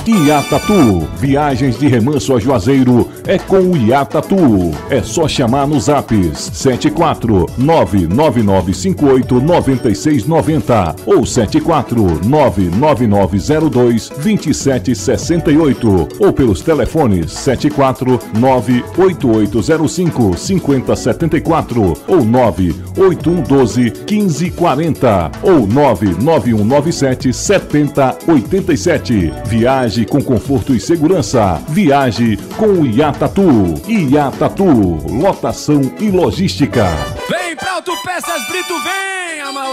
Iatatu, viagens de remanso a Juazeiro é com o Iatatu. É só chamar nos zaps 74999589690 ou 74999022768 ou pelos telefones 74988055074 ou 981121540 ou 991977087. Viaje com conforto e segurança. Viaje com o Iatatu. Iatatu, lotação e logística. Vem pra Autopeças Brito, vem, Amauá!